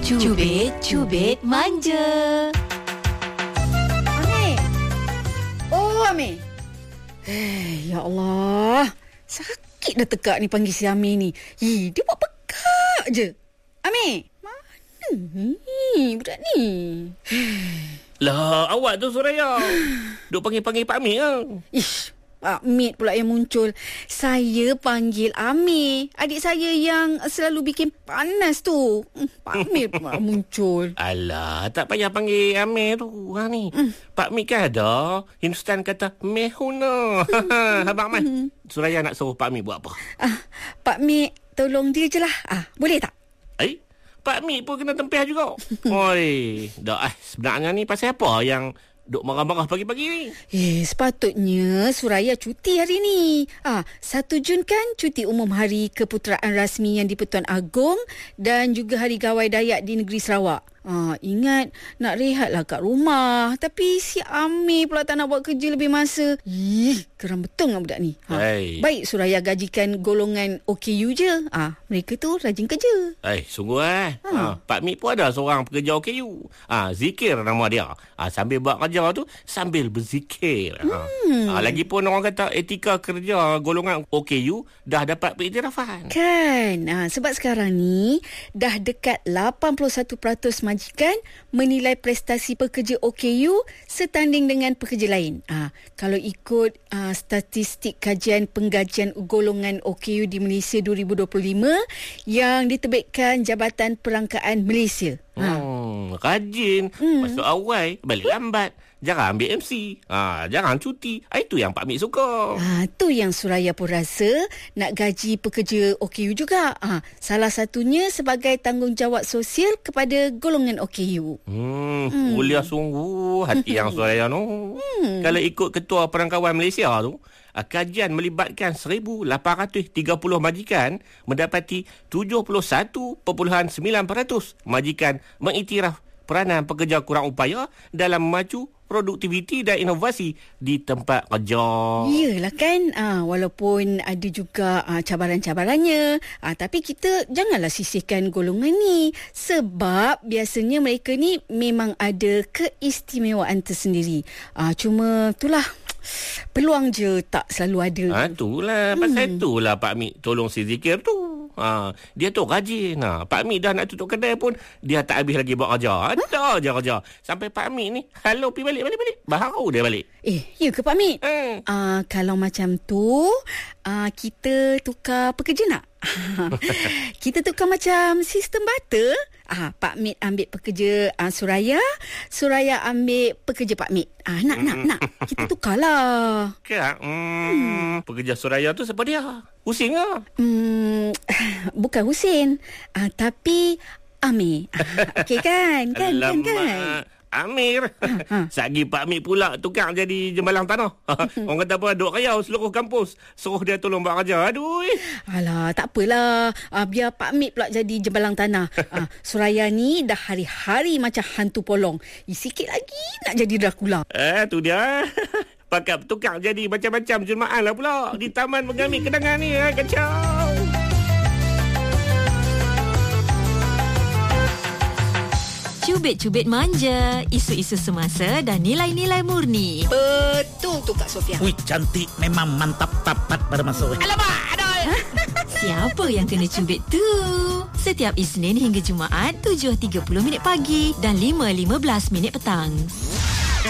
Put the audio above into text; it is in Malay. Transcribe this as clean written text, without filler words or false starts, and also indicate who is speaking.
Speaker 1: Cubit Manja.
Speaker 2: Amir. Oh, Amir. Ya Allah. Sakit dah tekak ni panggil si Amir ni. Dia buat pekak je. Amir. Mana ni budak ni?
Speaker 3: Lah, awak tu Suraya. Duk panggil-panggil Pak Amir ke?
Speaker 2: Ish, Pak Mit pula yang muncul. Saya panggil Amir. Adik saya yang selalu bikin panas tu. Pak Mit pula muncul.
Speaker 3: Alah, tak payah panggil Amir tu. Ni. Pak Amir kan ada. Hindustan kata mehuna. Abang Man. Suraya nak suruh Pak Amir buat apa?
Speaker 2: Pak Mit, tolong dia je lah. Boleh tak?
Speaker 3: Pak Amir pun kena tempiah juga. Oi, dah sebenarnya ni pasal apa yang duk marah-marah pagi-pagi ni?
Speaker 2: Sepatutnya Suraya cuti hari ni. 1 Jun kan cuti umum hari keputeraan rasmi yang di-Pertuan Agong dan juga hari Gawai Dayak di negeri Sarawak. Ingat nak rehatlah kat rumah. Tapi si Amir pula tak nak buat kerja lebih masa. Geram betul dengan budak ni. Baik Suraya gajikan golongan OKU je. Mereka tu rajin kerja.
Speaker 3: Sungguh Pak Amir pun ada seorang pekerja OKU. Zikir nama dia. Sambil buat kerja tu sambil berzikir. Lagipun orang kata etika kerja golongan OKU dah dapat pengiktirafan.
Speaker 2: Kan. Sebab sekarang ni dah dekat 81% majikan menilai prestasi pekerja OKU setanding dengan pekerja lain. Kalau ikut statistik kajian penggajian golongan OKU di Malaysia 2025 yang diterbitkan Jabatan Perangkaan Malaysia.
Speaker 3: Rajin. Masuk awal, balik lambat. Jarang ambil MC. Jarang cuti. Itu yang Pak Amir suka.
Speaker 2: Tu yang Suraya pun rasa nak gaji pekerja OKU juga. Salah satunya sebagai tanggungjawab sosial kepada golongan OKU.
Speaker 3: Mulia sungguh hati yang Suraya tu. Kalau ikut Ketua Perangkawan Malaysia tu, kajian melibatkan 1,830 majikan mendapati 71.9% majikan mengiktiraf peranan pekerja kurang upaya dalam memacu produktiviti dan inovasi di tempat kerja.
Speaker 2: Iyalah kan, walaupun ada juga cabaran-cabarannya, tapi kita janganlah sisihkan golongan ni sebab biasanya mereka ni memang ada keistimewaan tersendiri. Cuma itulah, peluang je tak selalu ada.
Speaker 3: Itulah, pasal itulah Pak Amir tolong si Zikir tu. Dia tu rajin. Pak Amir dah nak tutup kedai pun dia tak habis lagi buat kerja. Ada je kerja. Sampai Pak Amir ni, halo pergi balik. Baru dia balik.
Speaker 2: Ya ke Pak Amir? Kalau macam tu, kita tukar pekerja nak? Kita tukar macam sistem barter. Pak Mit ambil pekerja Suraya, Suraya ambil pekerja Pak Mit. Nak. Kita tukarlah.
Speaker 3: Pekerja Suraya tu siapa dia? Husin ke?
Speaker 2: Bukan Husin, tapi Amir. Okey kan? Kan?
Speaker 3: Amir. Sagi Pak Amir pula tukang jadi jembalang tanah. Orang kata apa, duk kayau seluruh kampus suruh dia tolong buat kerja. Aduh.
Speaker 2: Alah, tak apalah. Biar Pak Amir pula jadi jembalang tanah. Suraya ni dah hari-hari macam hantu polong. Sikit lagi nak jadi Dracula.
Speaker 3: Tu dia. Pakat tukang jadi macam-macam jelmaan lah pula di Taman Mengamik Kedangan ni. Kacau.
Speaker 1: Cubit Manja, isu-isu semasa dan nilai-nilai murni.
Speaker 2: Betul tu Kak Sofia.
Speaker 4: Cantik memang mantap tapat pada masa.
Speaker 2: Alamak, adol.
Speaker 1: Siapa yang kena cubit tu? Setiap Isnin hingga Jumaat 7.30 pagi dan 5.15 petang.